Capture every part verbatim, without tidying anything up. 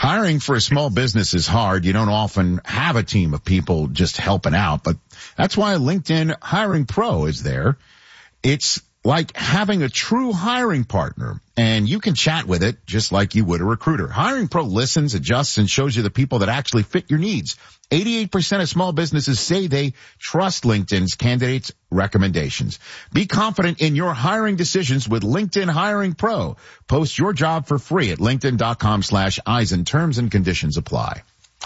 Hiring for a small business is hard. You don't often have a team of people just helping out, but that's why LinkedIn Hiring Pro is there. It's like having a true hiring partner, and you can chat with it just like you would a recruiter. Hiring Pro listens, adjusts, and shows you the people that actually fit your needs. eighty-eight percent of small businesses say they trust LinkedIn's candidates' recommendations. Be confident in your hiring decisions with LinkedIn Hiring Pro. Post your job for free at linkedin.com slash Eisen. Terms and conditions apply.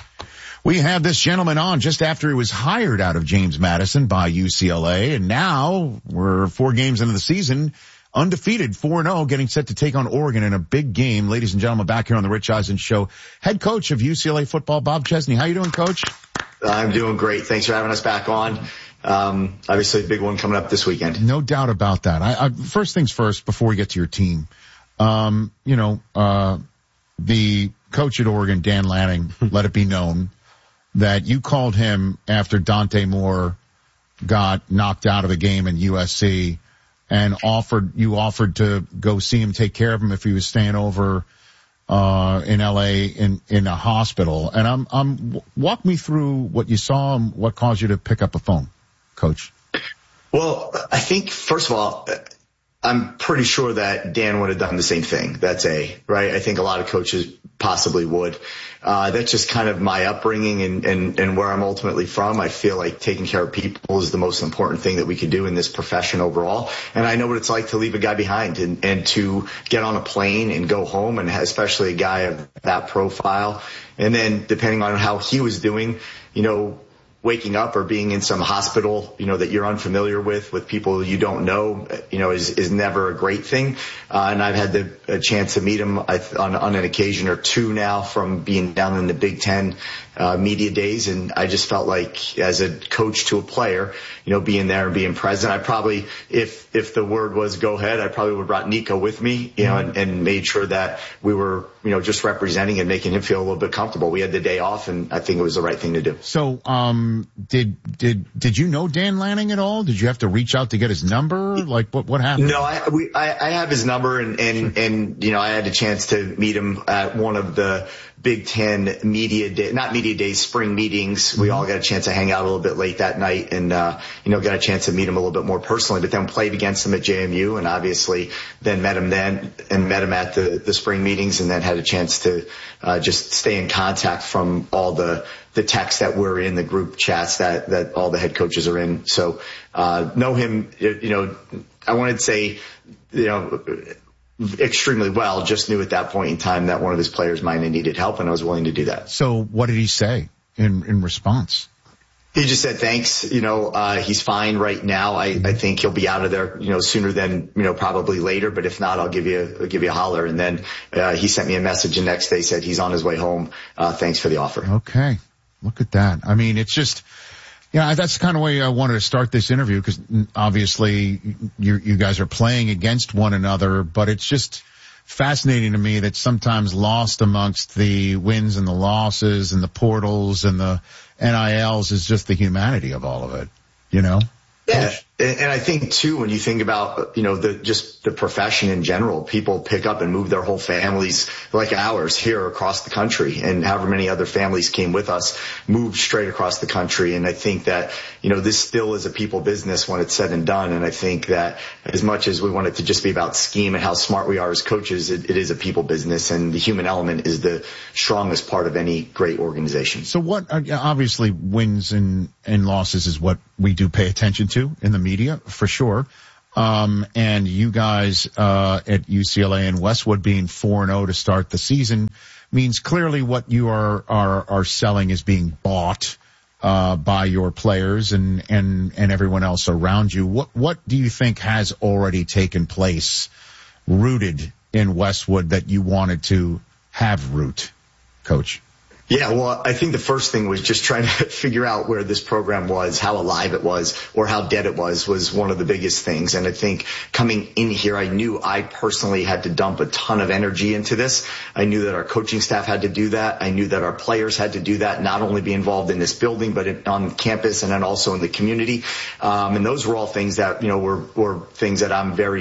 We have this gentleman on just after he was hired out of James Madison by U C L A, and now we're four games into the season, undefeated, four and oh, getting set to take on Oregon in a big game. Ladies and gentlemen, back here on the Rich Eisen Show, head coach of U C L A football, Bob Chesney. How you doing, Coach? I'm doing great. Thanks for having us back on. Um, obviously a big one coming up this weekend. No doubt about that. I, I, first things first, before we get to your team, um, you know, uh, the coach at Oregon, Dan Lanning, let it be known that you called him after Dante Moore got knocked out of the game in U S C and offered, you offered to go see him, take care of him if he was staying over, uh, in L A in, in a hospital. And I'm, I'm, walk me through what you saw and what caused you to pick up a phone, Coach. Well, I think, first of all, I'm pretty sure that Dan would have done the same thing. That's A, right? I think a lot of coaches possibly would. Uh, that's just kind of my upbringing and, and, and where I'm ultimately from. I feel like taking care of people is the most important thing that we could do in this profession overall. And I know what it's like to leave a guy behind and, and to get on a plane and go home, and especially a guy of that profile. And then depending on how he was doing, you know, waking up or being in some hospital, you know, that you're unfamiliar with, with people you don't know, you know, is, is never a great thing. Uh, and I've had the a chance to meet him on, on an occasion or two now from being down in the Big Ten, uh, media days. And I just felt like as a coach to a player, you know, being there and being present, I probably, if, if the word was go ahead, I probably would have brought Nico with me, you know, and, and made sure that we were, you know, just representing and making him feel a little bit comfortable. We had the day off, and I think it was the right thing to do. So, um, did, did, did you know Dan Lanning at all? Did you have to reach out to get his number? Like, what, what happened? No, I, we, I, I have his number, and, and, and, you know, I had a chance to meet him at one of the Big Ten media day, not media days, spring meetings. We all got a chance to hang out a little bit late that night and, uh, you know, got a chance to meet him a little bit more personally, but then played against him at J M U, and obviously then met him then and met him at the, the spring meetings, and then had a chance to, uh, just stay in contact from all the, the texts that we're in, the group chats that, that all the head coaches are in. So, uh, know him, you know, I wanted to say, you know, extremely well, just knew at that point in time that one of his players might have needed help, and I was willing to do that. So what did he say in, in response? He just said, thanks. You know, uh, he's fine right now. I, I think he'll be out of there, you know, sooner than, you know, probably later, but if not, I'll give you, I'll give you a holler. And then, uh, he sent me a message the next day, said he's on his way home. Uh, thanks for the offer. Okay. Look at that. I mean, it's just, yeah, that's the kind of way I wanted to start this interview, because obviously you, you guys are playing against one another, but it's just fascinating to me that sometimes lost amongst the wins and the losses and the portals and the N I Ls is just the humanity of all of it, you know? Yeah. And I think too, when you think about, you know, the, just the profession in general, people pick up and move their whole families like ours here across the country, and however many other families came with us moved straight across the country. And I think that, you know, this still is a people business when it's said and done. And I think that as much as we want it to just be about scheme and how smart we are as coaches, it, it is a people business, and the human element is the strongest part of any great organization. So what, obviously wins and, and losses is what we do pay attention to in the media, for sure. Um, and you guys, uh, at U C L A and Westwood being four and oh to start the season means clearly what you are, are, are selling is being bought, uh, by your players and, and, and everyone else around you. What, what do you think has already taken place rooted in Westwood that you wanted to have root, Coach? Yeah, well, I think the first thing was just trying to figure out where this program was, how alive it was, or how dead it was, was one of the biggest things. And I think coming in here, I knew I personally had to dump a ton of energy into this. I knew that our coaching staff had to do that. I knew that our players had to do that, not only be involved in this building, but in, on campus and then also in the community. Um, and those were all things that, you know, were, were things that I'm very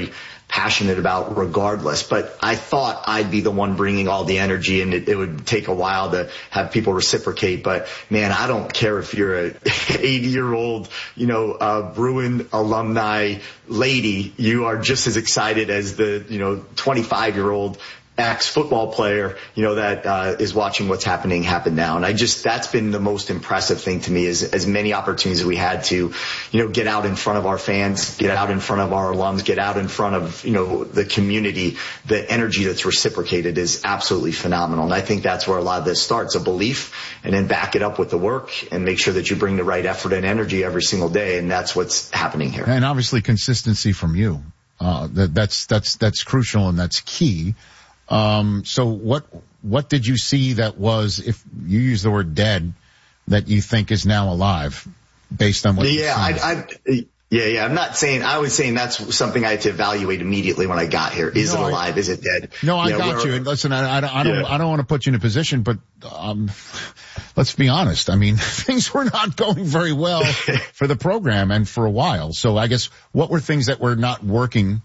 passionate about regardless. But I thought I'd be the one bringing all the energy, and it, it would take a while to have people reciprocate. But man, I don't care if you're a eighty year old, you know, uh, Bruin alumni lady, you are just as excited as the, you know, twenty-five year old ex-football player, you know, that uh, is watching what's happening happen now. And I just, that's been the most impressive thing to me, is as many opportunities as we had to, you know, get out in front of our fans, get out in front of our alums, get out in front of, you know, the community. The energy that's reciprocated is absolutely phenomenal. And I think that's where a lot of this starts, a belief, and then back it up with the work and make sure that you bring the right effort and energy every single day. And that's what's happening here. And obviously consistency from you. Uh, that, that's, that's, that's crucial and that's key. Um, so what, what did you see that was, if you use the word dead, that you think is now alive based on what yeah, I, I, yeah, yeah. I'm not saying, I was saying that's something I had to evaluate immediately when I got here. Is no, it alive? I, is it dead? No, I you know, got you. Listen, I, I, I don't, yeah. I don't want to put you in a position, but, um, let's be honest. I mean, things were not going very well for the program and for a while. So I guess what were things that were not working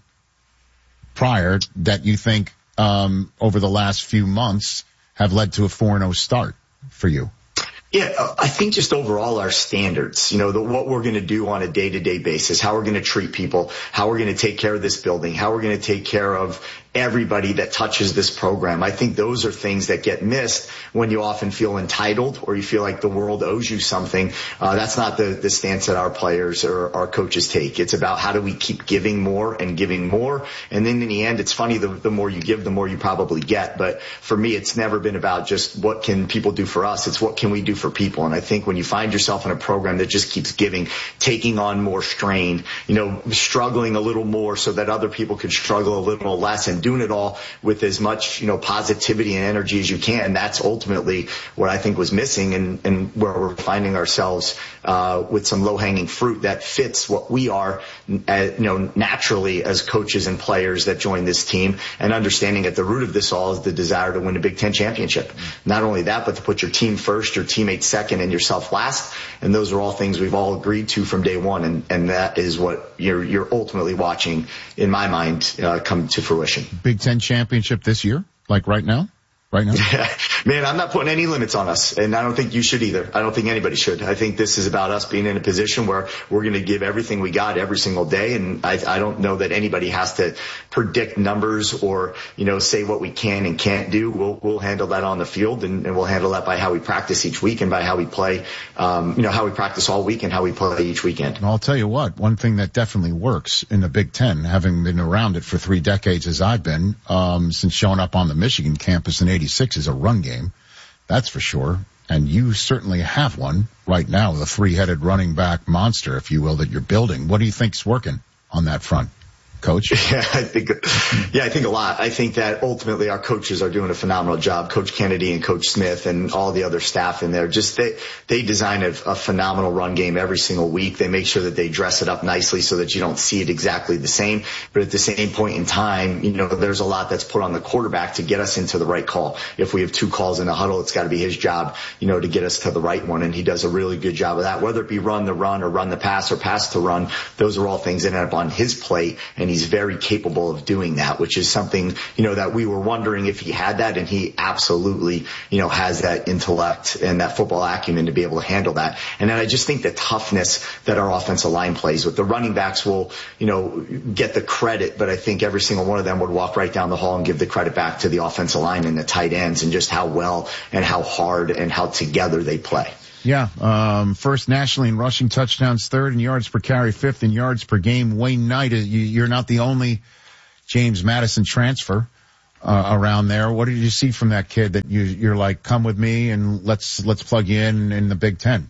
prior that you think, um, over the last few months have led to a four and oh start for you? Yeah, I think just overall our standards, you know, the, what we're going to do on a day-to-day basis, how we're going to treat people, how we're going to take care of this building, how we're going to take care of everybody that touches this program. I think those are things that get missed when you often feel entitled or you feel like the world owes you something. Uh, that's not the, the stance that our players or our coaches take. It's about how do we keep giving more and giving more. And then in the end, it's funny, the, the more you give, the more you probably get. But for me, it's never been about just what can people do for us. It's what can we do for people. And I think when you find yourself in a program that just keeps giving, taking on more strain, you know, struggling a little more so that other people could struggle a little less, and doing it all with as much, you know, positivity and energy as you can. That's ultimately what I think was missing, and, and where we're finding ourselves uh, with some low-hanging fruit that fits what we are, uh, you know, naturally as coaches and players that join this team, and understanding at the root of this all is the desire to win a Big Ten championship. Not only that, but to put your team first, your teammates second, and yourself last. And those are all things we've all agreed to from day one, and, and that is what you're, you're ultimately watching, in my mind, uh, come to fruition. Big Ten championship this year, like right now? Right now? Man, I'm not putting any limits on us, and I don't think you should either. I don't think anybody should. I think this is about us being in a position where we're going to give everything we got every single day, and I, I don't know that anybody has to predict numbers or, you know, say what we can and can't do. We'll, we'll handle that on the field, and, and we'll handle that by how we practice each week and by how we play, um, you know, how we practice all week and how we play each weekend. And I'll tell you what, one thing that definitely works in the Big Ten, having been around it for three decades as I've been, um, since showing up on the Michigan campus in eighty-six, is a run game. That's for sure. And you certainly have one right now, the three-headed running back monster, if you will, that you're building. What do you think's working on that front, Coach? Yeah, I think, yeah, I think a lot. I think that ultimately our coaches are doing a phenomenal job. Coach Kennedy and Coach Smith and all the other staff in there, just they, they design a, a phenomenal run game every single week. They make sure that they dress it up nicely so that you don't see it exactly the same. But at the same point in time, you know, there's a lot that's put on the quarterback to get us into the right call. If we have two calls in a huddle, it's got to be his job, you know, to get us to the right one. And he does a really good job of that, whether it be run the run or run the pass or pass to run. Those are all things that end up on his plate, and he's very capable of doing that, which is something, you know, that we were wondering if he had that, and he absolutely, you know, has that intellect and that football acumen to be able to handle that. And then I just think the toughness that our offensive line plays with. The running backs will, you know, get the credit, but I think every single one of them would walk right down the hall and give the credit back to the offensive line and the tight ends, and just how well and how hard and how together they play. Yeah, um, first nationally in rushing touchdowns, third in yards per carry, fifth in yards per game. Wayne Knight, you, you're not the only James Madison transfer uh, around there. What did you see from that kid that you, you're like, come with me and let's let's plug you in in the Big Ten?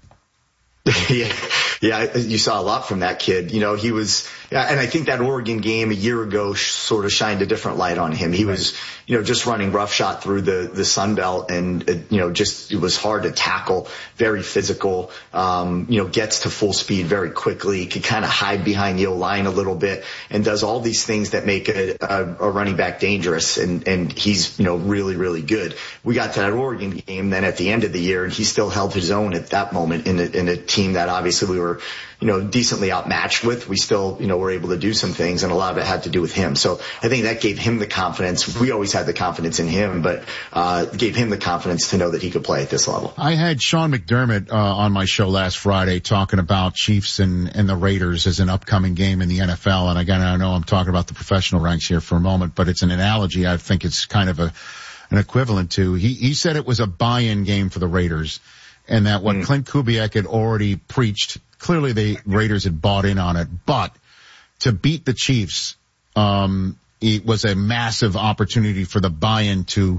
yeah, yeah, you saw a lot from that kid. You know, he was, and I think that Oregon game a year ago sh- sort of shined a different light on him. He right. was, you know, just running roughshod through the, the Sun Belt, and, uh, you know, just, it was hard to tackle, very physical, um, you know, gets to full speed very quickly, could kind of hide behind the O-line a little bit, and does all these things that make a, a, a running back dangerous, and, and he's, you know, really, really good. We got to that Oregon game then at the end of the year, and he still held his own at that moment in a, in a team that obviously we were, you know, decently outmatched with. We still, you know, know, were able to do some things, and a lot of it had to do with him. So I think that gave him the confidence. We always had the confidence in him, but uh gave him the confidence to know that he could play at this level. I had Sean McDermott uh, on my show last Friday talking about Chiefs and, and the Raiders as an upcoming game in the N F L. And again, I know I'm talking about the professional ranks here for a moment, but it's an analogy. I think it's kind of a an equivalent to. He, he said it was a buy-in game for the Raiders, and that what mm. Clint Kubiak had already preached, clearly the Raiders had bought in on it. But to beat the Chiefs, um, it was a massive opportunity for the buy-in to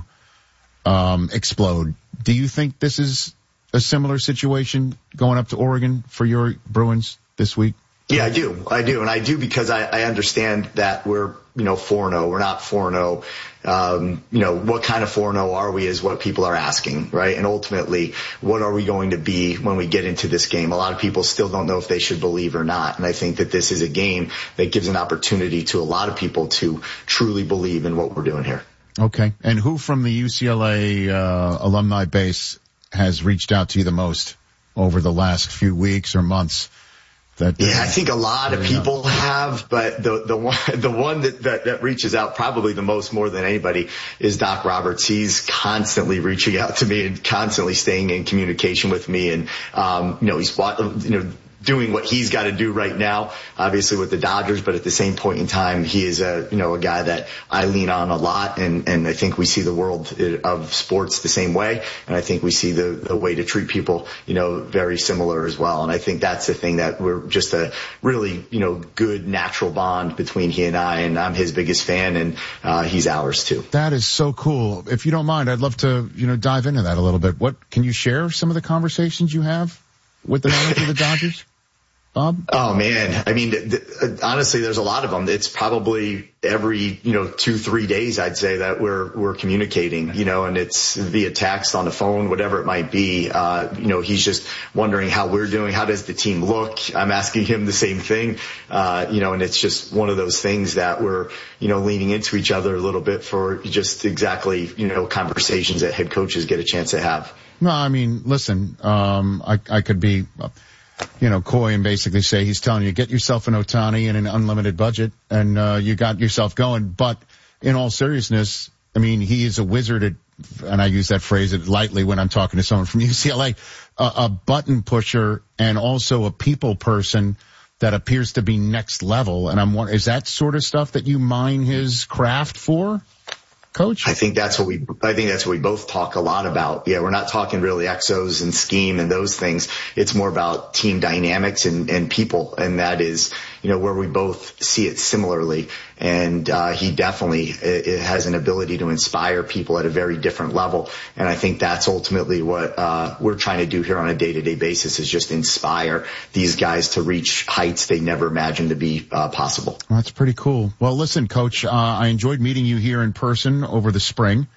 um, explode. Do you think this is a similar situation going up to Oregon for your Bruins this week? Yeah, I do. I do. And I do because I, I understand that we're, you know, four and oh. We're not four and oh. Um, you know, what kind of four and oh are we is what people are asking, right? And ultimately, what are we going to be when we get into this game? A lot of people still don't know if they should believe or not. And I think that this is a game that gives an opportunity to a lot of people to truly believe in what we're doing here. Okay. And who from the U C L A uh, alumni base has reached out to you the most over the last few weeks or months? That, yeah, I think a lot of people have, but the the one the one that, that that reaches out probably the most, more than anybody, is Doc Roberts. He's constantly reaching out to me and constantly staying in communication with me, and um, you know, he's you know. doing what he's got to do right now, obviously with the Dodgers, but at the same point in time, he is a, you know, a guy that I lean on a lot. And, and I think we see the world of sports the same way. And I think we see the, the way to treat people, you know, very similar as well. And I think that's the thing, that we're just a really, you know, good natural bond between he and I, and I'm his biggest fan, and uh, he's ours too. That is so cool. If you don't mind, I'd love to, you know, dive into that a little bit. What, can you share some of the conversations you have with the manager of the Dodgers? Bob? Oh man. I mean, th- th- honestly, there's a lot of them. It's probably every, you know, two, three days, I'd say, that we're, we're communicating, you know, and it's via text, on the phone, whatever it might be. Uh, you know, he's just wondering how we're doing. How does the team look? I'm asking him the same thing. Uh, you know, and it's just one of those things that we're, you know, leaning into each other a little bit for just exactly, you know, conversations that head coaches get a chance to have. No, I mean, listen, um, I, I could be, you know, coy and basically say he's telling you, get yourself an Ohtani and an unlimited budget, and uh, you got yourself going. But in all seriousness, I mean, he is a wizard at, and I use that phrase lightly when I'm talking to someone from U C L A, a, a button pusher and also a people person that appears to be next level. And I'm wondering, is that sort of stuff that you mine his craft for, Coach? I think that's what we, I think that's what we both talk a lot about. Yeah, we're not talking really Exos and scheme and those things. It's more about team dynamics and, and people. And that is, you know, where we both see it similarly. And, uh, he definitely it, it has an ability to inspire people at a very different level. And I think that's ultimately what, uh, we're trying to do here on a day to day basis, is just inspire these guys to reach heights they never imagined to be, uh, possible. Well, that's pretty cool. Well, listen, Coach, uh, I enjoyed meeting you here in person over the spring.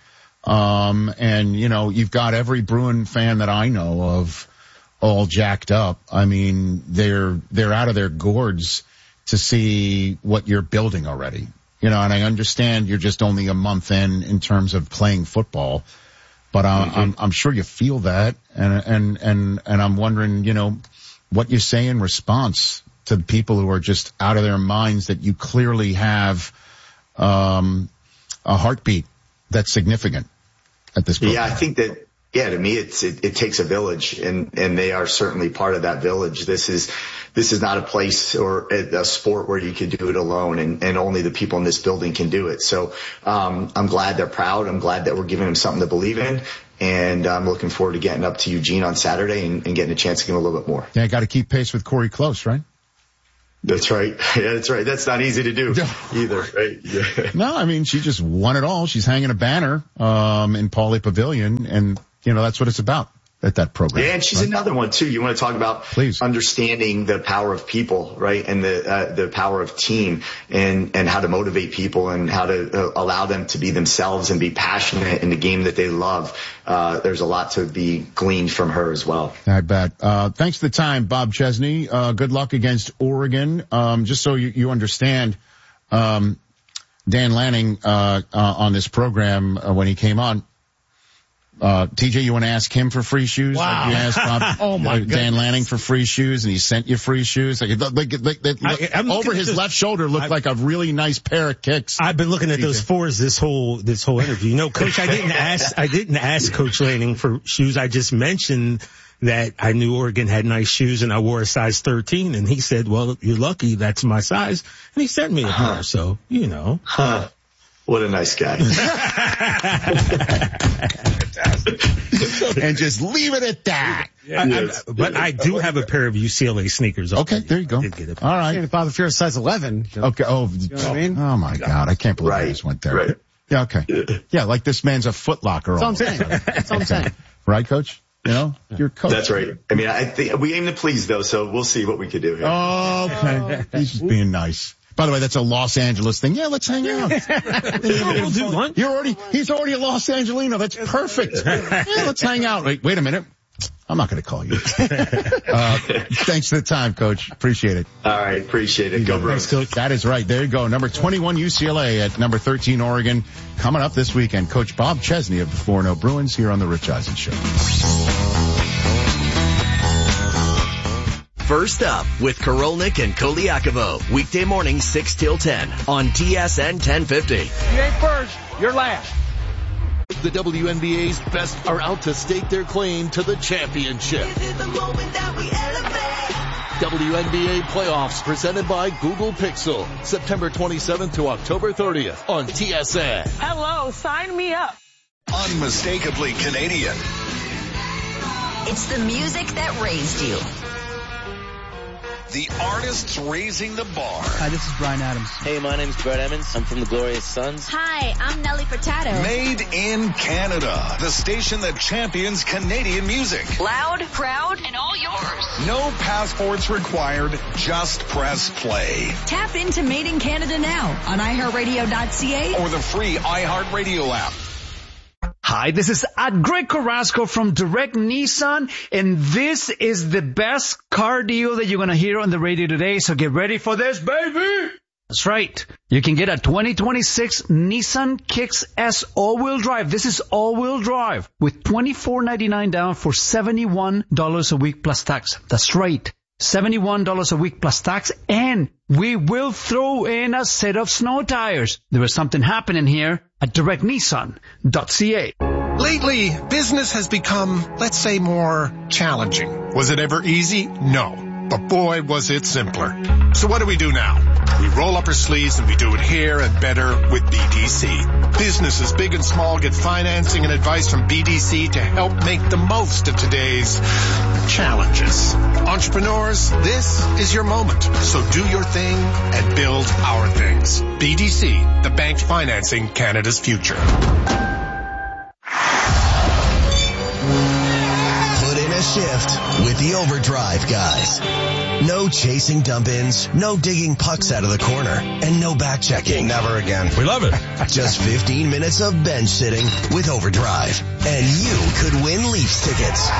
Um, and you know, you've got every Bruin fan that I know of all jacked up. I mean, they're, they're out of their gourds to see what you're building already. You know, and I understand you're just only a month in, in terms of playing football, but uh, mm-hmm. I'm, I'm sure you feel that. And, and, and, and I'm wondering, you know, what you say in response to the people who are just out of their minds, that you clearly have, um, a heartbeat that's significant at this point. Yeah, I think that, yeah, to me, it's, it, it takes a village, and, and they are certainly part of that village. This is, this is not a place or a, a sport where you could do it alone, and, and only the people in this building can do it. So, um, I'm glad they're proud. I'm glad that we're giving them something to believe in. And I'm looking forward to getting up to Eugene on Saturday and, and getting a chance to give them a little bit more. Yeah, got to keep pace with Corey Close, right? That's right. Yeah, that's right. That's not easy to do either, right? Yeah. No, I mean, she just won it all. She's hanging a banner, um, in Pauley Pavilion, and, you know, that's what it's about at that program. Yeah, and she's right? Another one too. You want to talk about Please. Understanding the power of people, right? And the, uh, the power of team, and, and how to motivate people, and how to uh, allow them to be themselves and be passionate in the game that they love. Uh, there's a lot to be gleaned from her as well. I bet. Uh, thanks for the time, Bob Chesney. Uh, good luck against Oregon. Um, just so you, you understand, um, Dan Lanning, uh, uh, on this program, uh, when he came on, Uh, T J, you want to ask him for free shoes? Wow. Like you asked Bob, oh my uh, Dan goodness. Lanning for free shoes, and he sent you free shoes. Like, like, like, like I, I'm over his this, left shoulder looked I, like a really nice pair of kicks. I've been looking at T J. those fours this whole this whole interview. You know, Coach, I didn't ask. I didn't ask Coach Lanning for shoes. I just mentioned that I knew Oregon had nice shoes, and I wore a size thirteen. And he said, "Well, you're lucky. That's my size." And he sent me a pair. So you know. Huh. What a nice guy. And just leave it at that. I, Yes. I, but I do have a pair of U C L A sneakers. Okay, there you go. I did get it. All right. If Bob, if you're a size eleven. Okay. Oh, You know what I mean? oh my God. I can't believe I Right. just went there. Right. Yeah. Okay. Yeah. Like this man's a Foot Locker. That's all I'm saying. That's all I'm saying. Right, Coach? You know, you're coach. That's right. I mean, I think we aim to please though, so we'll see what we could do here. Okay. He's just being nice. By the way, that's a Los Angeles thing. Yeah, let's hang out. We'll do one. You're already, he's already a Los Angelino. That's perfect. Yeah, let's hang out. Wait, wait a minute. I'm not going to call you. Uh, thanks for the time, Coach. Appreciate it. All right. Appreciate it. Go Bruins. Coach. That is right. There you go. Number twenty-one U C L A at number thirteen Oregon. Coming up this weekend, Coach Bob Chesney of the four and oh Bruins here on the Rich Eisen Show. First Up with Korolnik and Koliakovo. Weekday morning six till ten on T S N ten fifty. You ain't first, you're last. The W N B A's best are out to stake their claim to the championship. W N B A playoffs presented by Google Pixel. September twenty-seventh to October thirtieth on T S N. Hello, sign me up. Unmistakably Canadian. It's the music that raised you. The artists raising the bar. Hi, this is Bryan Adams. Hey, my name's Brett Emmons. I'm from the Glorious Sons. Hi, I'm Nelly Furtado. Made in Canada. The station that champions Canadian music. Loud, proud, and all yours. No passports required. Just press play. Tap into Made in Canada now on i heart radio dot c a Or the free iHeartRadio app. Hi, this is at Greg Carrasco from Direct Nissan, and this is the best car deal that you're going to hear on the radio today, so get ready for this, baby! That's right. You can get a twenty twenty-six Nissan Kicks S all-wheel drive. This is all-wheel drive with twenty-four ninety-nine down for seventy-one dollars a week plus tax. That's right. seventy-one dollars a week plus tax, and we will throw in a set of snow tires. There is something happening here at direct nissan dot c a. Lately, business has become, let's say, more challenging. Was it ever easy? No. But boy, was it simpler. So what do we do now? We roll up our sleeves and we do it here and better with B D C. Businesses big and small get financing and advice from B D C to help make the most of today's challenges. Entrepreneurs, this is your moment. So do your thing and build our things. B D C, the bank financing Canada's future. Put in a shift with the Overdrive guys. No chasing dump-ins, no digging pucks out of the corner, and no back checking. Never again. We love it. Just fifteen minutes of bench sitting with Overdrive. And you could win Leafs tickets.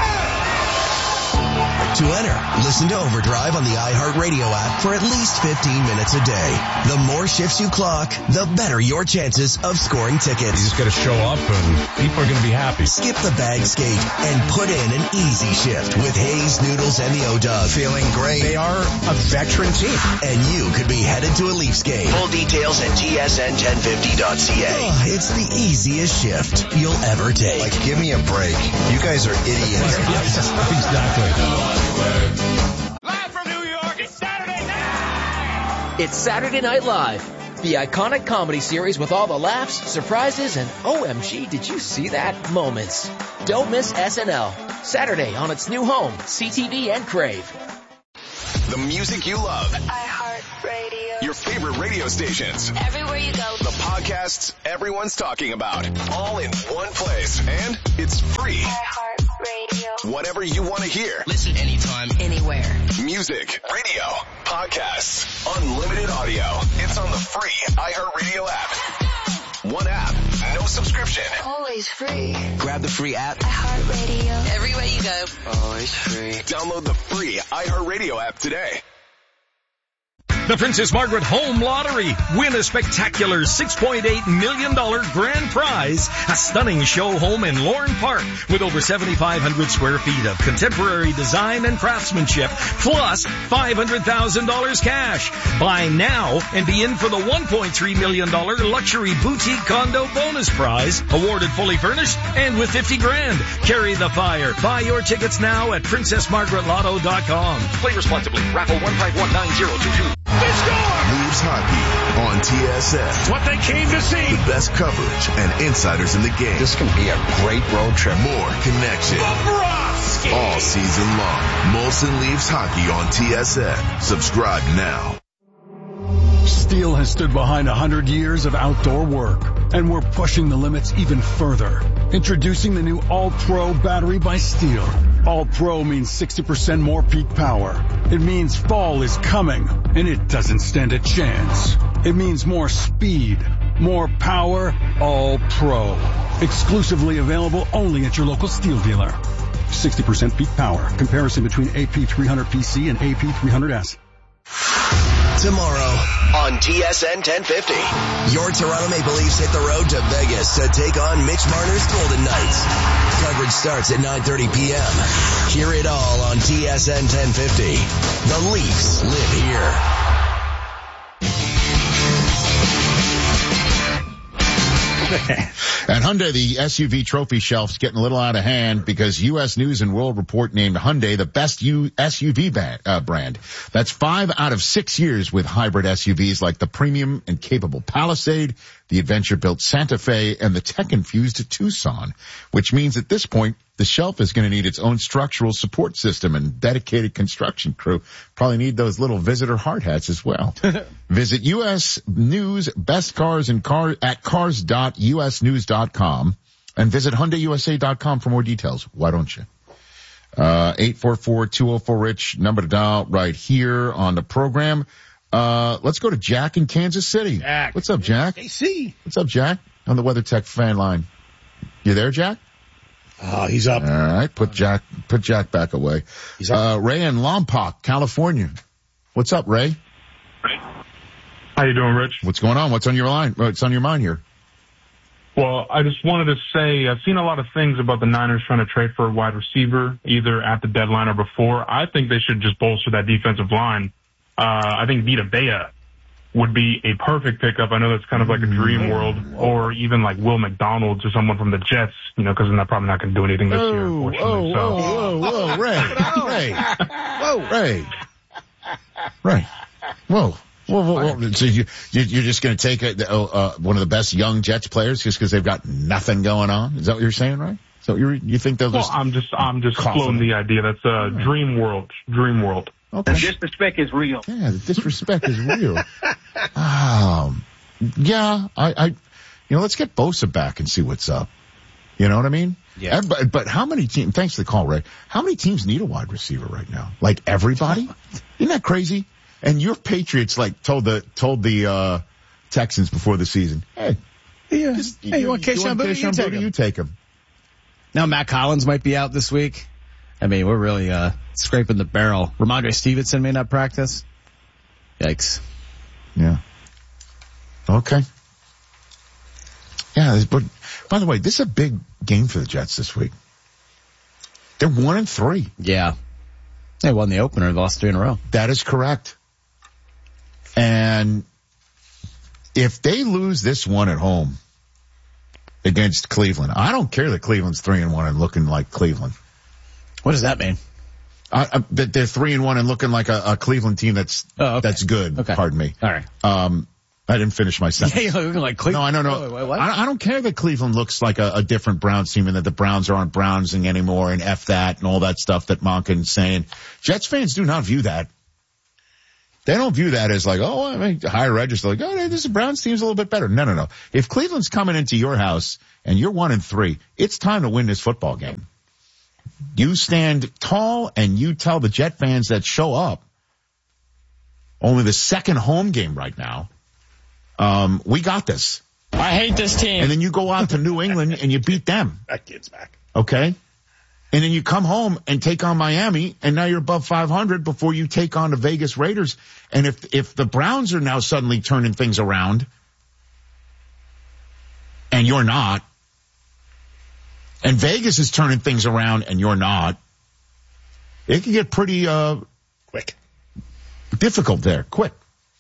To enter, listen to Overdrive on the iHeartRadio app for at least fifteen minutes a day. The more shifts you clock, the better your chances of scoring tickets. You just got to show up and people are going to be happy. Skip the bag skate and put in an easy shift with Hayes, Noodles, and the O-Dog. Feeling great. They are a veteran team. And you could be headed to a Leafs game. Full details at T S N ten fifty dot c a. Oh, it's the easiest shift you'll ever take. Like, give me a break. You guys are idiots. Exactly. Live from New York, it's Saturday night! It's Saturday Night Live, the iconic comedy series with all the laughs, surprises, and O M G, did you see that moments. Don't miss S N L, Saturday on its new home, C T V and Crave. The music you love. iHeartRadio. Your favorite radio stations. Everywhere you go. The podcasts everyone's talking about. All in one place. And it's free. iHeartRadio. Whatever you want to hear. Listen anytime, anywhere. Music, radio, podcasts, unlimited audio. It's on the free iHeartRadio app. One app, no subscription. Always free. grab the free app. iHeartRadio. Everywhere you go. Always free. Download the free iHeartRadio app today. The Princess Margaret Home Lottery. Win a spectacular six point eight million dollars grand prize. A stunning show home in Lorne Park with over seventy-five hundred square feet of contemporary design and craftsmanship, plus five hundred thousand dollars cash. Buy now and be in for the one point three million dollars luxury boutique condo bonus prize, awarded fully furnished and with fifty grand. Carry the fire. Buy your tickets now at princess margaret lotto dot com. Play responsibly. Raffle one five one nine zero two two. They score! Leaves Hockey on T S N. It's what they came to see. The best coverage and insiders in the game. This can be a great road trip. More connection. Bobrovsky. All season long. Molson Leaves Hockey on T S N. Subscribe now. Steel has stood behind one hundred years of outdoor work, and we're pushing the limits even further. Introducing the new All-Pro battery by Steel. All-Pro means sixty percent more peak power. It means fall is coming, and it doesn't stand a chance. It means more speed, more power, All-Pro. Exclusively available only at your local Steel dealer. sixty percent peak power. Comparison between A P three hundred P C and A P three hundred S. Tomorrow on T S N ten fifty. Your Toronto Maple Leafs hit the road to Vegas to take on Mitch Marner's Golden Knights. Coverage starts at nine thirty p.m. Hear it all on T S N ten fifty. The Leafs live here. At Hyundai, the S U V trophy shelf's getting a little out of hand because U S News and World Report named Hyundai the best U- S U V band, uh, brand. That's five out of six years with hybrid S U Vs like the premium and capable Palisade, the adventure-built Santa Fe, and the tech-infused Tucson, which means at this point, the shelf is going to need its own structural support system and dedicated construction crew. Probably need those little visitor hard hats as well. Visit U S News Best Cars and car at cars dot u s news dot com and visit hyundai u s a dot com for more details. Why don't you? Uh, eight four four, two oh four, rich, number to dial right here on the program. Uh, let's go to Jack in Kansas City. Jack. What's up, Jack? A C. What's up, Jack? On the WeatherTech fan line. You there, Jack? Oh, he's up. All right, put Jack, put Jack back away. He's up. Uh, Ray in Lompoc, California. What's up, Ray? How you doing, Rich? What's going on? What's on your line? What's on your mind here? Well, I just wanted to say I've seen a lot of things about the Niners trying to trade for a wide receiver, either at the deadline or before. I think they should just bolster that defensive line. Uh, I think Vita Vea would be a perfect pickup. I know that's kind of like a dream world, or even like Will McDonald or someone from the Jets, you know, because they're not, probably not going to do anything this whoa, year, unfortunately. Whoa, so. whoa, whoa, whoa, Ray, Ray, whoa, Ray, Ray, whoa. Whoa, whoa, whoa. So you, you're just going to take a, uh, one of the best young Jets players just because they've got nothing going on? Is that what you're saying, right? So you you think they'll just? Well, I'm just I'm just floating the idea. That's a right. dream world, dream world. Okay. The disrespect is real. Yeah, the disrespect is real. Um, yeah, I, I, you know, let's get Bosa back and see what's up. You know what I mean? Yeah. But, but how many teams? Thanks for the call, Ray. How many teams need a wide receiver right now? Like everybody? Isn't that crazy? And your Patriots like told the told the uh Texans before the season, hey, yeah, just, hey, you, you want Kayshon Boutte? You, take him. you take him. Now Matt Collins might be out this week. I mean, we're really uh scraping the barrel. Ramondre Stevenson may not practice. Yikes. Yeah. Okay. Yeah, but by the way, this is a big game for the Jets this week. They're one and three. Yeah. They won the opener, lost three in a row. That is correct. And if they lose this one at home against Cleveland, I don't care that Cleveland's three and one and looking like Cleveland. What does that mean? Uh, uh, that they're three and one and looking like a, a Cleveland team that's oh, okay. that's good. Okay. Pardon me. All right. Um, I didn't finish my sentence. Yeah, you're looking like Cleveland. No, I don't know. Wait, wait, I, I don't care that Cleveland looks like a, a different Browns team and that the Browns aren't Brownsing anymore and F that and all that stuff that Monken's saying. Jets fans do not view that. They don't view that as like, oh, I mean, higher register, like, oh, this Browns team's a little bit better. No, no, no. If Cleveland's coming into your house and you're one and three, it's time to win this football game. You stand tall and you tell the Jet fans that show up, only the second home game right now, um, we got this. I hate this team. And then you go out to New England and you beat them. That kid's back. Okay? And then you come home and take on Miami, and now you're above five hundred before you take on the Vegas Raiders. And if, if the Browns are now suddenly turning things around, and you're not, and Vegas is turning things around and you're not, it can get pretty, uh, quick, difficult there, quick.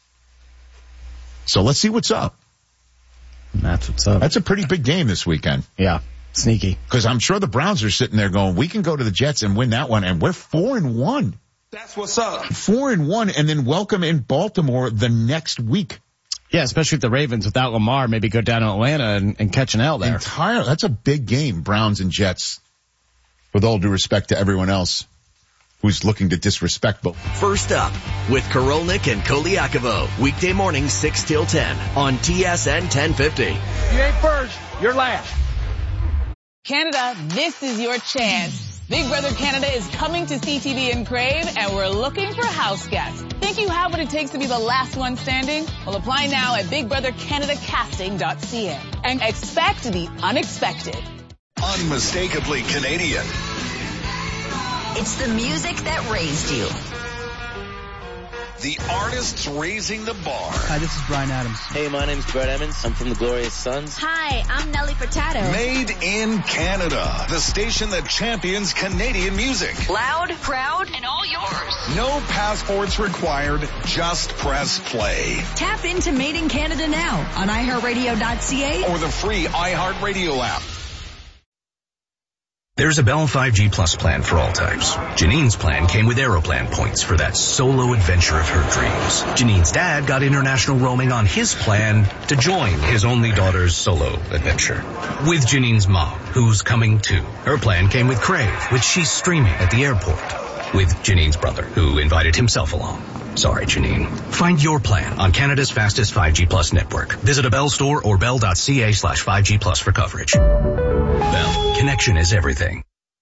So let's see what's up. That's what's up. That's a pretty big game this weekend. Yeah. Sneaky. Because I'm sure the Browns are sitting there going, we can go to the Jets and win that one, and we're four and one. That's what's up. Four and one, and then welcome in Baltimore the next week. Yeah, especially if the Ravens without Lamar maybe go down to Atlanta and, and catch an L there. Entire, that's a big game, Browns and Jets. With all due respect to everyone else who's looking to disrespect both. First up with Korolnik and Koliakovo, weekday mornings six till ten on T S N ten fifty. You ain't first, you're last. Canada, this is your chance. Big Brother Canada is coming to C T V and Crave, and we're looking for house guests. Think you have what it takes to be the last one standing? Well, apply now at big brother canada casting dot c a and expect the unexpected. Unmistakably Canadian. It's the music that raised you. The artists raising the bar. Hi, this is Bryan Adams. Hey, my name's Brett Emmons. I'm from the Glorious Sons. Hi, I'm Nelly Furtado. Made in Canada. The station that champions Canadian music. Loud, proud, and all yours. No passports required. Just press play. Tap into Made in Canada now on i heart radio dot c a or the free iHeartRadio app. There's a Bell five G Plus plan for all types. Janine's plan came with Aeroplan points for that solo adventure of her dreams. Janine's dad got international roaming on his plan to join his only daughter's solo adventure. With Janine's mom, who's coming too. Her plan came with Crave, which she's streaming at the airport. With Janine's brother, who invited himself along. Sorry, Janine. Find your plan on Canada's fastest five G Plus network. Visit a Bell store or bell dot c a slash five G plus for coverage. Bell, connection is everything.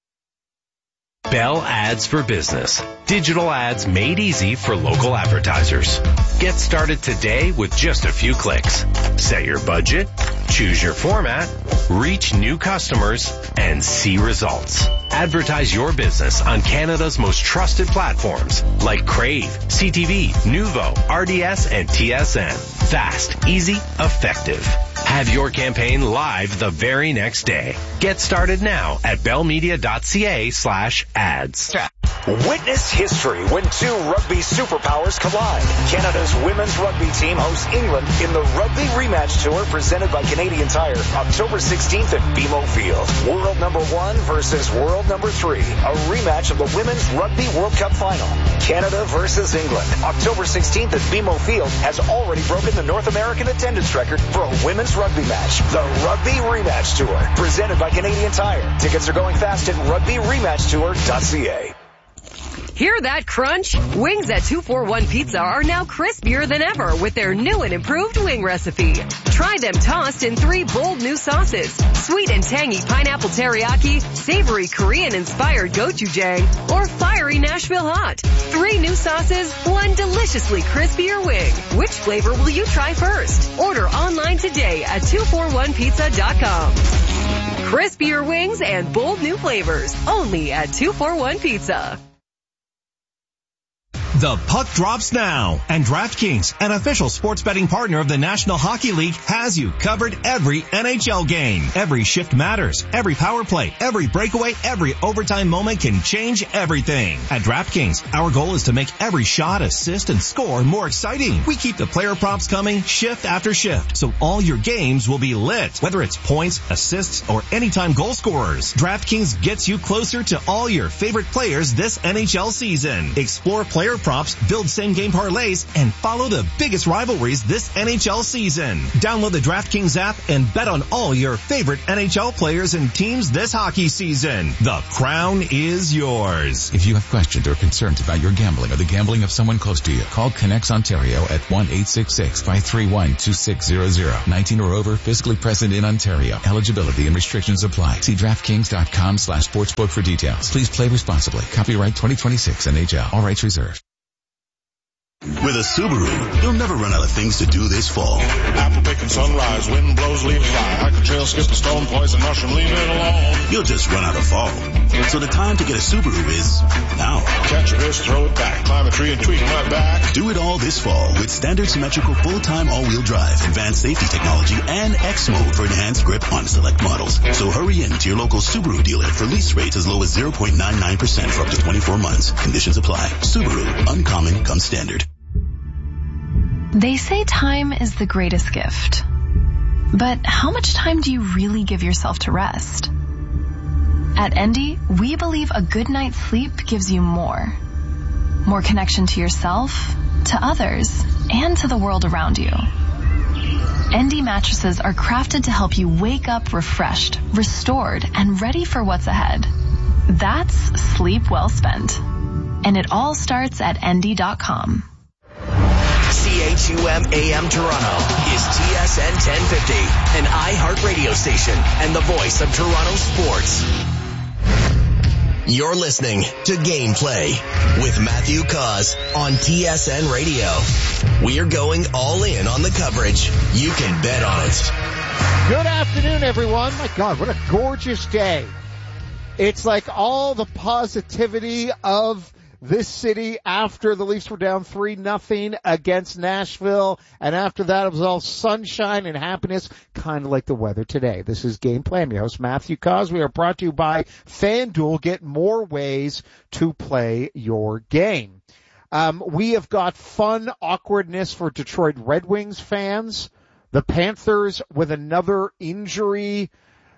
Bell Ads for Business. Digital ads made easy for local advertisers. Get started today with just a few clicks. Set your budget, choose your format, reach new customers, and see results. Advertise your business on Canada's most trusted platforms like Crave, C T V, Nuvo, R D S, and T S N. Fast, easy, effective. Have your campaign live the very next day. Get started now at bell media dot c a slash ads. Witness history when two rugby superpowers collide. Canada's women's rugby team hosts England in the Rugby Rematch Tour presented by Canadian Tire, October sixteenth at B M O Field. World number one versus world number three. A rematch of the Women's Rugby World Cup Final. Canada versus England. October sixteenth at B M O Field has already broken the North American attendance record for a women's rugby match. The Rugby Rematch Tour, presented by Canadian Tire. Tickets are going fast at rugby rematch tour dot c a. Hear that crunch? Wings at two forty-one Pizza are now crispier than ever with their new and improved wing recipe. Try them tossed in three bold new sauces. Sweet and tangy pineapple teriyaki, savory Korean-inspired gochujang, or fiery Nashville hot. Three new sauces, one deliciously crispier wing. Which flavor will you try first? Order online today at two forty-one pizza dot com. Crispier wings and bold new flavors, only at two forty-one Pizza. The puck drops now, and DraftKings, an official sports betting partner of the National Hockey League, has you covered every N H L game. Every shift matters. Every power play, every breakaway, every overtime moment can change everything. At DraftKings, our goal is to make every shot, assist, and score more exciting. We keep the player props coming shift after shift, so all your games will be lit, whether it's points, assists, or anytime goal scorers. DraftKings gets you closer to all your favorite players this N H L season. Explore player props, build same-game parlays, and follow the biggest rivalries this N H L season. Download the DraftKings app and bet on all your favorite N H L players and teams this hockey season. The crown is yours. If you have questions or concerns about your gambling or the gambling of someone close to you, call Connects Ontario at one eight six six, five three one, two six zero zero. nineteen or over, physically present in Ontario. Eligibility and restrictions apply. See DraftKings.com slash sportsbook for details. Please play responsibly. Copyright twenty twenty-six N H L. All rights reserved. With a Subaru, you'll never run out of things to do this fall. Apple picking sunrise, wind blows, leaves fly. Hike a trail, skip a stone, poison mushroom, leave it alone. You'll just run out of fall. So the time to get a Subaru is now. Catch a wrist, throw it back, climb a tree and tweak my back. Do it all this fall with standard symmetrical full-time all-wheel drive, advanced safety technology, and X mode for enhanced grip on select models. So hurry in to your local Subaru dealer for lease rates as low as zero point nine nine percent for up to twenty-four months. Conditions apply. Subaru, uncommon comes standard. They say time is the greatest gift. But how much time do you really give yourself to rest? At Endy, we believe a good night's sleep gives you more. More connection to yourself, to others, and to the world around you. Endy mattresses are crafted to help you wake up refreshed, restored, and ready for what's ahead. That's sleep well spent. And it all starts at endy dot com. C H U M A M Toronto is T S N ten fifty, an iHeart radio station and the voice of Toronto sports. You're listening to Gameplay with Matthew Cause on T S N Radio. We're going all in on the coverage. You can bet on it. Good afternoon, everyone. My God, what a gorgeous day. It's like all the positivity of this city after the Leafs were down three nothing against Nashville, and after that it was all sunshine and happiness, kind of like the weather today. This is Gameplay. I'm your host, Matthew Cause. We are brought to you by FanDuel. Get more ways to play your game. Um, we have got fun awkwardness for Detroit Red Wings fans. The Panthers with another injury.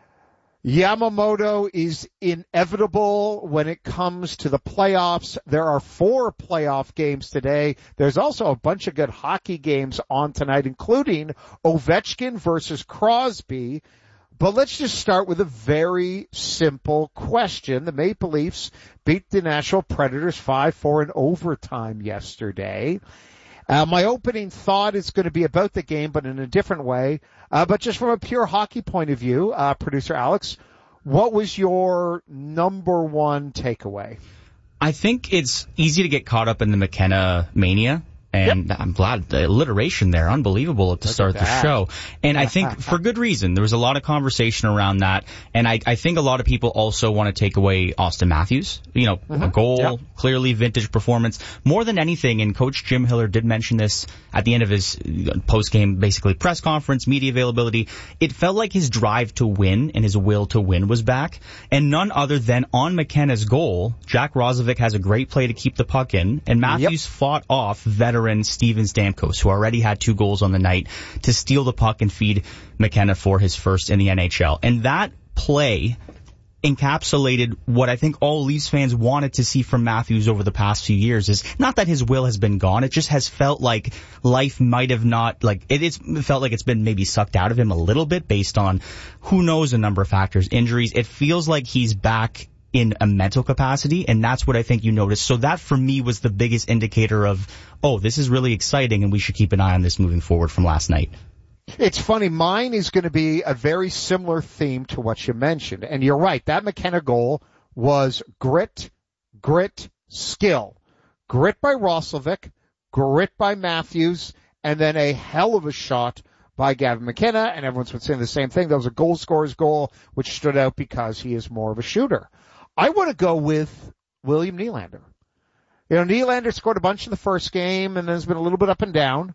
Yamamoto is inevitable when it comes to the playoffs. There are four playoff games today. There's also a bunch of good hockey games on tonight, including Ovechkin versus Crosby. But let's just start with a very simple question. The Maple Leafs beat the Nashville Predators five four in overtime yesterday. Uh, my opening thought is going to be about the game, but in a different way. Uh, but just from a pure hockey point of view, uh, producer Alex, what was your number one takeaway? I think it's easy to get caught up in the McKenna mania. And yep. I'm glad the alliteration there, unbelievable at the Look start of the show. And I think for good reason. There was a lot of conversation around that. And I, I think a lot of people also want to take away Austin Matthews. You know, mm-hmm. a goal, yep. clearly vintage performance. More than anything, and Coach Jim Hiller did mention this at the end of his post-game, basically, press conference, media availability. It felt like his drive to win and his will to win was back. And none other than on McKenna's goal, Jack Roslovic has a great play to keep the puck in. And Matthews yep. fought off veteran Steven Stamkos, who already had two goals on the night, to steal the puck and feed McKenna for his first in the N H L. And that play encapsulated what I think all Leafs fans wanted to see from Matthews over the past few years. Is not that his will has been gone. It just has felt like life might have not, like, it is felt like it's been maybe sucked out of him a little bit based on who knows a number of factors, injuries. It feels like he's back in a mental capacity, and that's what I think you noticed. So that, for me, was the biggest indicator of, oh, this is really exciting, and we should keep an eye on this moving forward from last night. It's funny. Mine is going to be a very similar theme to what you mentioned. And you're right. That McKenna goal was grit, grit, skill. Grit by Roslovic, grit by Matthews, and then a hell of a shot by Gavin McKenna. And everyone's been saying the same thing. That was a goal scorer's goal, which stood out because he is more of a shooter. I want to go with William Nylander. You know, Nylander scored a bunch in the first game and has been a little bit up and down.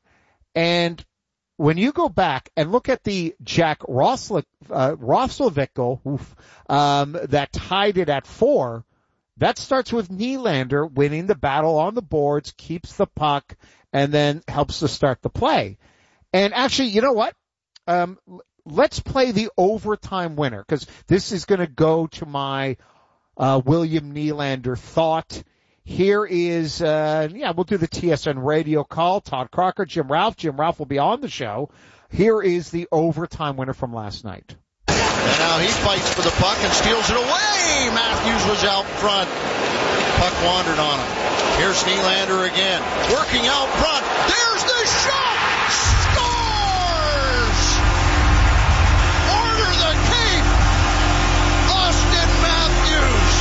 And when you go back and look at the Jack Roslovic, uh, Roslovic goal, oof, um, that tied it at four, that starts with Nylander winning the battle on the boards, keeps the puck, and then helps to start the play. And actually, you know what? Um, let's play the overtime winner, because this is going to go to my Uh, William Nylander thought. Here is, uh, yeah, we'll do the T S N radio call. Todd Crocker, Jim Ralph. Jim Ralph will be on the show. Here is the overtime winner from last night. And now he fights for the puck and steals it away. Matthews was out front. Puck wandered on him. Here's Nylander again. Working out front. There's the shot! Scores! Order the Cape! Austin Matthews!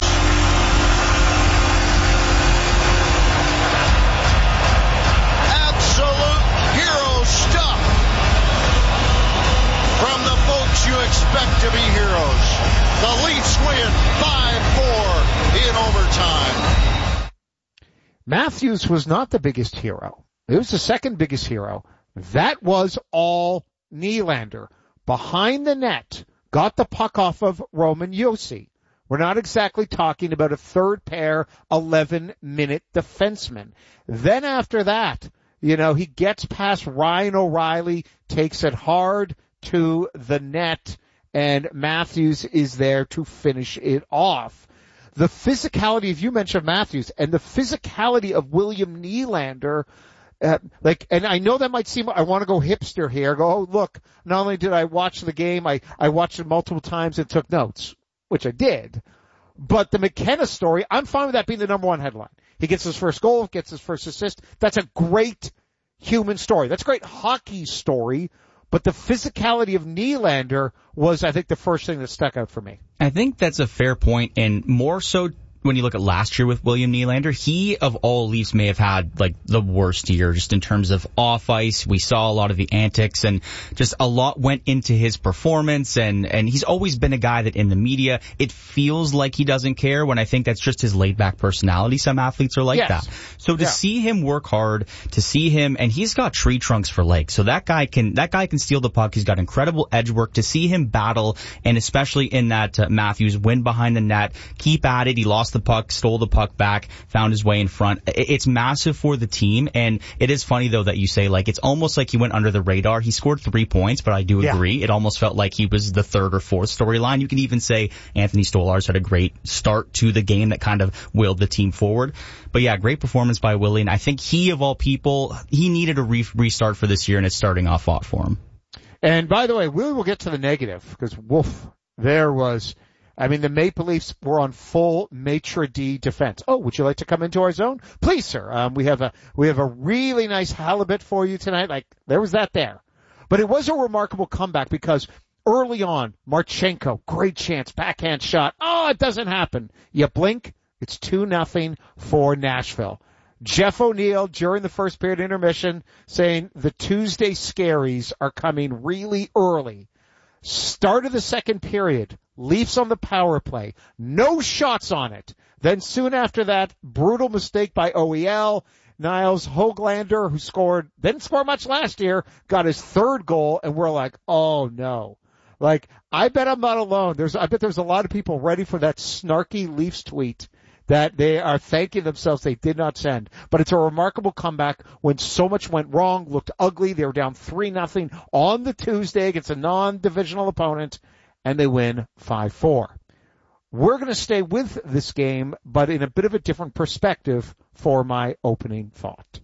Matthews was not the biggest hero. It was the second biggest hero. That was all Nylander. Behind the net, got the puck off of Roman Josi. We're not exactly talking about a third pair, eleven-minute defenseman. Then after that, you know, he gets past Ryan O'Reilly, takes it hard to the net, and Matthews is there to finish it off. The physicality, if you mentioned Matthews, and the physicality of William Nylander, uh, like, and I know that might seem, I want to go hipster here, go, oh, look, not only did I watch the game, I, I watched it multiple times and took notes, which I did. But the McKenna story, I'm fine with that being the number one headline. He gets his first goal, gets his first assist. That's a great human story. That's a great hockey story. But the physicality of Nylander was, I think, the first thing that stuck out for me. I think that's a fair point, and more so when you look at last year with William Nylander, he of all Leafs may have had like the worst year just in terms of off ice. We saw a lot of the antics and just a lot went into his performance, and and he's always been a guy that in the media it feels like he doesn't care, when I think that's just his laid back personality. Some athletes are like yes. that. So to yeah. see him work hard, to see him, and he's got tree trunks for legs. So that guy can that guy can steal the puck. He's got incredible edge work. To see him battle, and especially in that uh, Matthews win behind the net, keep at it. He lost the puck, stole the puck back, found his way in front. It's massive for the team, and it is funny though that you say like it's almost like he went under the radar. He scored three points, but I do agree. Yeah. It almost felt like he was the third or fourth storyline. You can even say Anthony Stolarz had a great start to the game that kind of willed the team forward. But yeah, great performance by Willie, and I think he of all people, he needed a re- restart for this year, and it's starting off hot for him. And by the way, Willie will get to the negative, because woof, there was, I mean, the Maple Leafs were on full maitre d' defense. Oh, would you like to come into our zone? Please, sir. Um, we have a, we have a really nice halibut for you tonight. Like, there was that there. But it was a remarkable comeback because early on, Marchenko, great chance, backhand shot. Oh, it doesn't happen. You blink, it's two nothing for Nashville. Jeff O'Neill during the first period intermission saying the Tuesday scaries are coming really early. Start of the second period, Leafs on the power play, no shots on it. Then soon after that, brutal mistake by O E L. Niles Höglander, who scored, didn't score much last year, got his third goal, and we're like, oh no. Like, I bet I'm not alone. There's, I bet there's a lot of people ready for that snarky Leafs tweet that they are thanking themselves they did not send. But it's a remarkable comeback when so much went wrong, looked ugly. They were down three nothing on the Tuesday against a non-divisional opponent, and they win five four. We're going to stay with this game, but in a bit of a different perspective for my opening thought.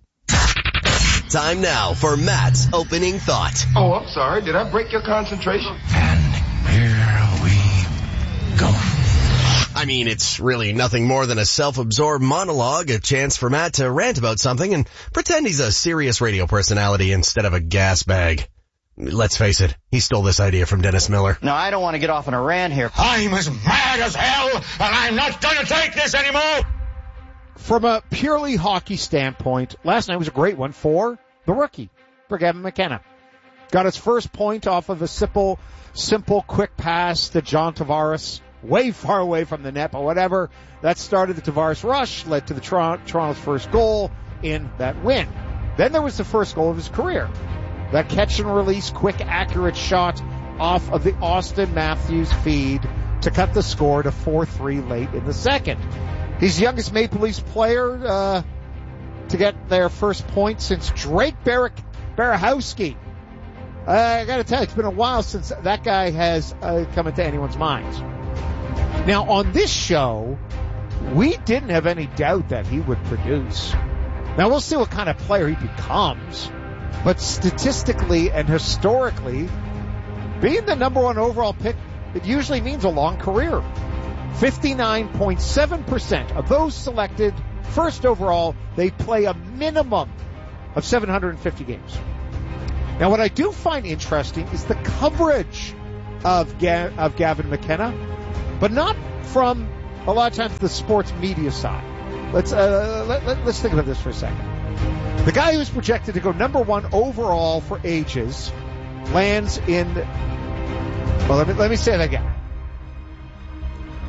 Time now for Matt's opening thought. Oh, I'm sorry. Did I break your concentration? And here we go. I mean, it's really nothing more than a self-absorbed monologue, a chance for Matt to rant about something and pretend he's a serious radio personality instead of a gas bag. Let's face it, he stole this idea from Dennis Miller. No, I don't want to get off on a rant here. I'm as mad as hell, and I'm not going to take this anymore! From a purely hockey standpoint, last night was a great one for the rookie, for Gavin McKenna. Got his first point off of a simple, simple quick pass to John Tavares, way far away from the net, but whatever. That started the Tavares rush, led to the Toronto, Toronto's first goal in that win. Then there was the first goal of his career. That catch and release, quick, accurate shot off of the Austin Matthews feed to cut the score to four three late in the second. He's the youngest Maple Leafs player uh, to get their first point since Drake Bar- Barahowski. Uh, I got to tell you, it's been a while since that guy has uh, come into anyone's minds. Now, on this show, we didn't have any doubt that he would produce. Now, we'll see what kind of player he becomes. But statistically and historically, being the number one overall pick, it usually means a long career. fifty-nine point seven percent of those selected first overall, they play a minimum of seven hundred fifty games. Now, what I do find interesting is the coverage of, Ga- of Gavin McKenna, but not from a lot of times the sports media side. Let's uh, let, let, let's think about this for a second. The guy who's projected to go number one overall for ages lands in, well, let me, let me say that again.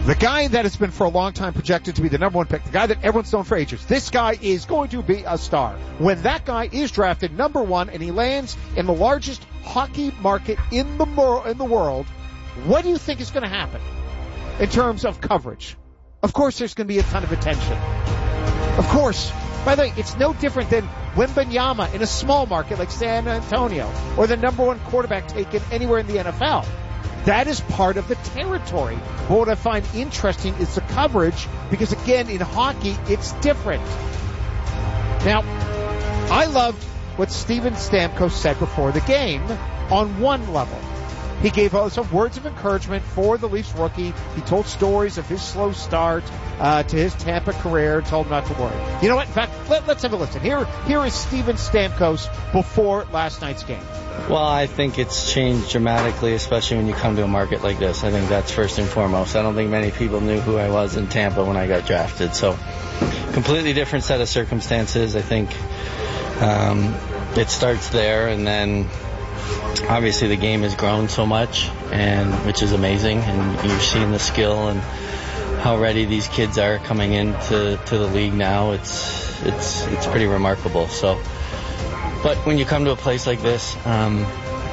The guy that has been for a long time projected to be the number one pick, the guy that everyone's known for ages, this guy is going to be a star. When that guy is drafted number one and he lands in the largest hockey market in the mor- in the world, what do you think is going to happen in terms of coverage? Of course there's going to be a ton of attention. Of course. By the way, it's no different than Wembanyama in a small market like San Antonio or the number one quarterback taken anywhere in the N F L. That is part of the territory. But what I find interesting is the coverage, because again, in hockey, it's different. Now, I loved what Steven Stamkos said before the game on one level. He gave us some words of encouragement for the Leafs rookie. He told stories of his slow start uh, to his Tampa career, told him not to worry. You know what? In fact, let, let's have a listen. Here, here is Steven Stamkos before last night's game. Well, I think it's changed dramatically, especially when you come to a market like this. I think that's first and foremost. I don't think many people knew who I was in Tampa when I got drafted. So, completely different set of circumstances. I think um, it starts there, and then obviously the game has grown so much, and which is amazing. And you're seeing the skill and how ready these kids are coming into to the league now. It's it's it's pretty remarkable. So. But when you come to a place like this, um,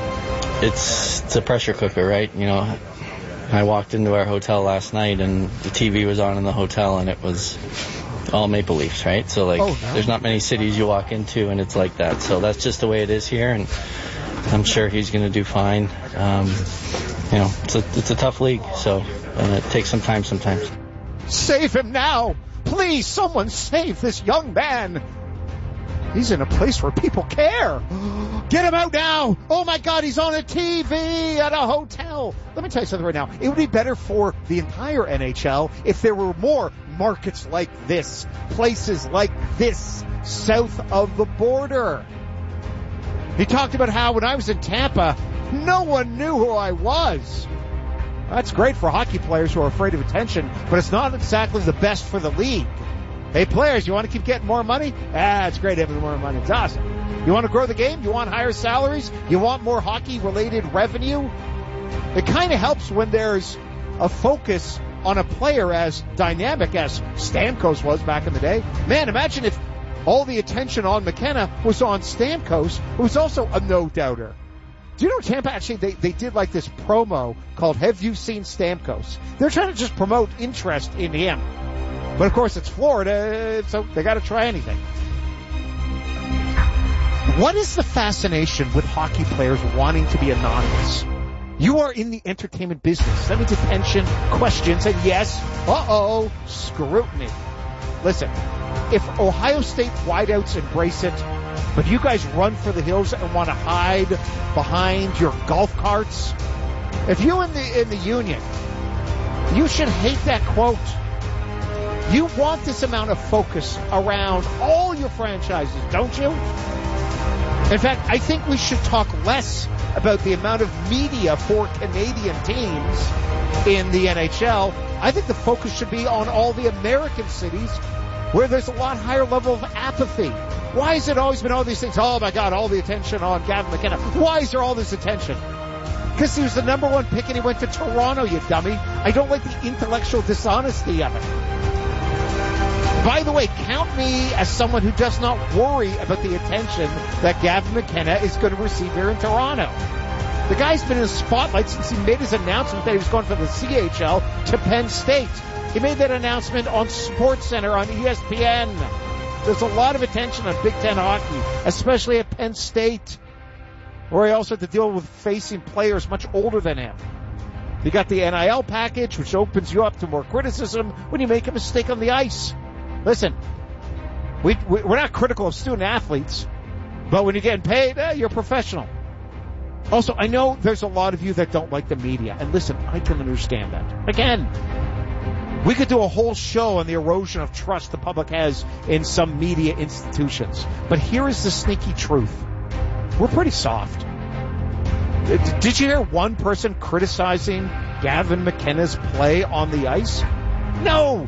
it's it's a pressure cooker, right? You know, I walked into our hotel last night and the T V was on in the hotel and it was all Maple Leafs, right? So, like, oh, no. There's not many cities you walk into and it's like that. So that's just the way it is here, and I'm sure he's going to do fine. Um, you know, it's a, it's a tough league, so and it takes some time sometimes. Save him now! Please, someone save this young man! He's in a place where people care. Get him out now. Oh, my God, he's on a T V at a hotel. Let me tell you something right now. It would be better for the entire N H L if there were more markets like this, places like this, south of the border. He talked about how when I was in Tampa, no one knew who I was. That's great for hockey players who are afraid of attention, but it's not exactly the best for the league. Hey, players, you want to keep getting more money? Ah, it's great having more money. It's awesome. You want to grow the game? You want higher salaries? You want more hockey-related revenue? It kind of helps when there's a focus on a player as dynamic as Stamkos was back in the day. Man, imagine if all the attention on McKenna was on Stamkos, who was also a no-doubter. Do you know Tampa actually, they, they did like this promo called Have You Seen Stamkos? They're trying to just promote interest in him. But, of course, it's Florida, so they got to try anything. What is the fascination with hockey players wanting to be anonymous? You are in the entertainment business. That means attention, questions, and yes, uh-oh, scrutiny. Listen, if Ohio State wideouts embrace it, but you guys run for the hills and want to hide behind your golf carts, if you in the in the union, you should hate that quote. You want this amount of focus around all your franchises, don't you? In fact, I think we should talk less about the amount of media for Canadian teams in the N H L. I think the focus should be on all the American cities where there's a lot higher level of apathy. Why has it always been all these things? Oh, my God, all the attention on Gavin McKenna. Why is there all this attention? Because he was the number one pick and he went to Toronto, you dummy. I don't like the intellectual dishonesty of it. By the way, count me as someone who does not worry about the attention that Gavin McKenna is going to receive here in Toronto. The guy's been in the spotlight since he made his announcement that he was going from the C H L to Penn State. He made that announcement on SportsCenter on E S P N. There's a lot of attention on Big Ten hockey, especially at Penn State, where he also had to deal with facing players much older than him. You got the N I L package, which opens you up to more criticism when you make a mistake on the ice. Listen, we, we, we're not critical of student athletes, but when you're getting paid, eh, you're a professional. Also, I know there's a lot of you that don't like the media, and listen, I can understand that. Again, we could do a whole show on the erosion of trust the public has in some media institutions, but here is the sneaky truth. We're pretty soft. Did you hear one person criticizing Gavin McKenna's play on the ice? No!